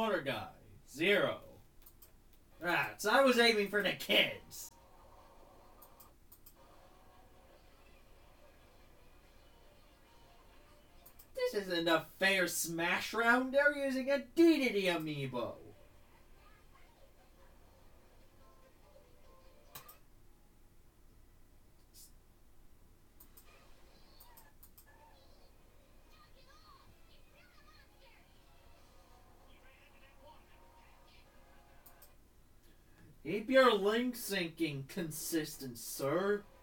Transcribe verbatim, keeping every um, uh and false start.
Water guy. Zero. Right, so I was aiming for the kids. This isn't a fair smash round. They're using a Dedede amiibo. Keep your link syncing consistent, sir.